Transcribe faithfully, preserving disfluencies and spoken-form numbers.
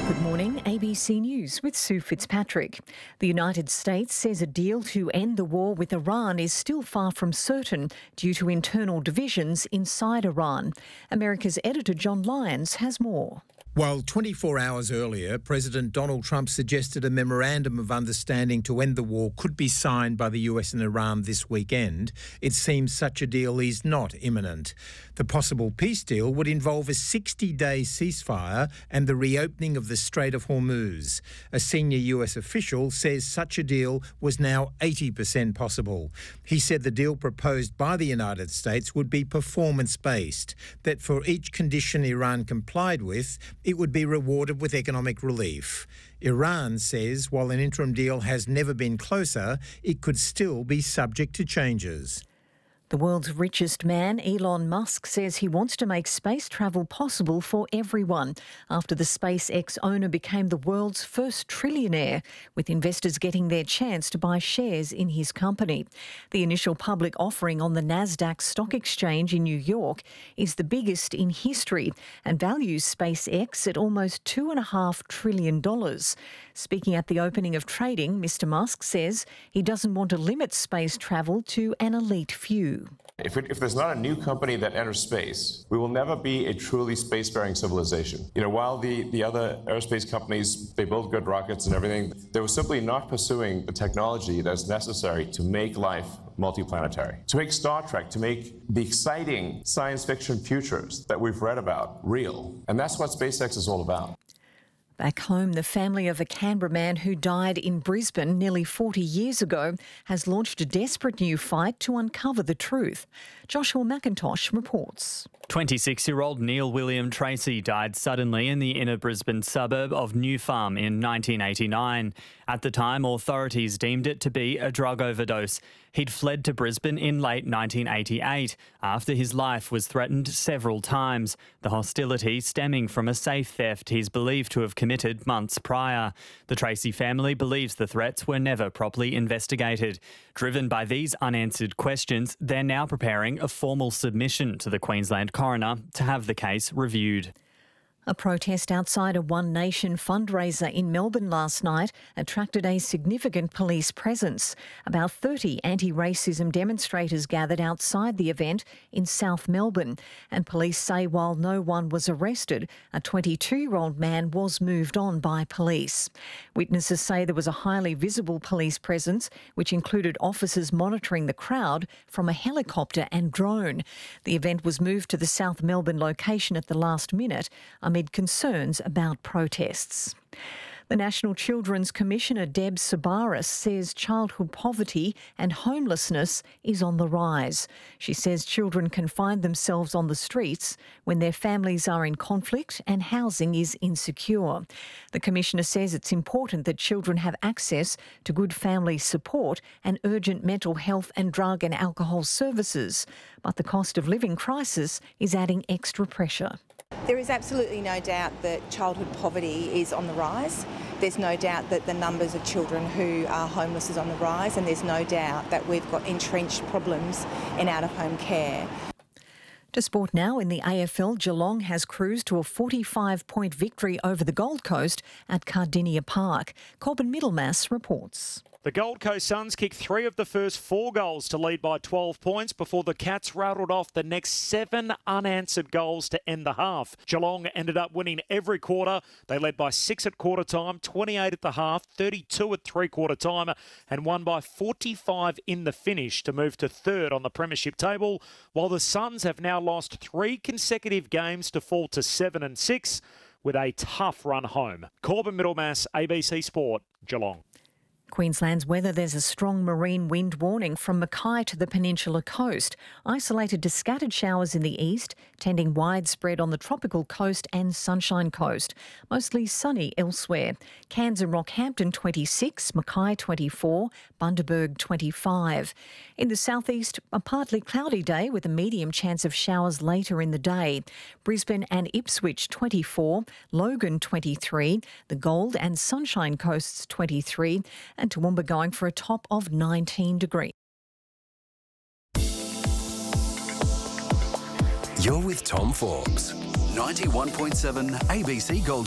Good morning, A B C News with Sue Fitzpatrick. The United States says a deal to end the war with Iran is still far from certain due to internal divisions inside Iran. America's editor John Lyons has more. While twenty-four hours earlier, President Donald Trump suggested a memorandum of understanding to end the war could be signed by the U S and Iran this weekend, it seems such a deal is not imminent. The possible peace deal would involve a sixty-day ceasefire and the reopening of the Strait of Hormuz. A senior U S official says such a deal was now eighty percent possible. He said the deal proposed by the United States would be performance-based, that for each condition Iran complied with, it would be rewarded with economic relief. Iran says while an interim deal has never been closer, it could still be subject to changes. The world's richest man, Elon Musk, says he wants to make space travel possible for everyone after the SpaceX owner became the world's first trillionaire, with investors getting their chance to buy shares in his company. The initial public offering on the Nasdaq Stock Exchange in New York is the biggest in history and values SpaceX at almost two point five trillion dollars. Speaking at the opening of trading, Mister Musk says he doesn't want to limit space travel to an elite few. If, it, if there's not a new company that enters space, we will never be a truly spacefaring civilization. You know, while the, the other aerospace companies, they build good rockets and everything, they were simply not pursuing the technology that's necessary to make life multiplanetary, to make Star Trek, to make the exciting science fiction futures that we've read about real. And that's what SpaceX is all about. Back home, the family of a Canberra man who died in Brisbane nearly forty years ago has launched a desperate new fight to uncover the truth. Joshua McIntosh reports. twenty-six-year-old Neil William Tracy died suddenly in the inner Brisbane suburb of New Farm in nineteen eighty-nine. At the time, authorities deemed it to be a drug overdose. He'd fled to Brisbane in late nineteen eighty-eight after his life was threatened several times, the hostility stemming from a safe theft he's believed to have committed months prior. The Tracy family believes the threats were never properly investigated. Driven by these unanswered questions, they're now preparing a formal submission to the Queensland coroner to have the case reviewed. A protest outside a One Nation fundraiser in Melbourne last night attracted a significant police presence. About thirty anti-racism demonstrators gathered outside the event in South Melbourne, and police say while no one was arrested, a twenty-two-year-old man was moved on by police. Witnesses say there was a highly visible police presence, which included officers monitoring the crowd from a helicopter and drone. The event was moved to the South Melbourne location at the last minute, amid concerns about protests. The National Children's Commissioner Deb Sabaris says childhood poverty and homelessness is on the rise. She says children can find themselves on the streets when their families are in conflict and housing is insecure. The Commissioner says it's important that children have access to good family support and urgent mental health and drug and alcohol services, but the cost of living crisis is adding extra pressure. There is absolutely no doubt that childhood poverty is on the rise. There's no doubt that the numbers of children who are homeless is on the rise, and there's no doubt that we've got entrenched problems in out-of-home care. To sport now, in the A F L, Geelong has cruised to a forty-five point victory over the Gold Coast at Cardinia Park. Corbin Middlemass reports. The Gold Coast Suns kicked three of the first four goals to lead by twelve points before the Cats rattled off the next seven unanswered goals to end the half. Geelong ended up winning every quarter. They led by six at quarter time, twenty-eight at the half, thirty-two at three-quarter time, and won by forty-five in the finish to move to third on the premiership table, while the Suns have now lost three consecutive games to fall to seven and six with a tough run home. Corbin Middlemass, A B C Sport, Geelong. Queensland's weather, there's a strong marine wind warning from Mackay to the Peninsula coast. Isolated to scattered showers in the east, tending widespread on the tropical coast and Sunshine Coast. Mostly sunny elsewhere. Cairns and Rockhampton twenty-six, Mackay twenty-four, Bundaberg twenty-five. In the southeast, a partly cloudy day with a medium chance of showers later in the day. Brisbane and Ipswich twenty-four, Logan twenty-three, the Gold and Sunshine Coasts twenty-three, and Toowoomba going for a top of nineteen degrees. You're with Tom Forbes, ninety-one point seven A B C Gold.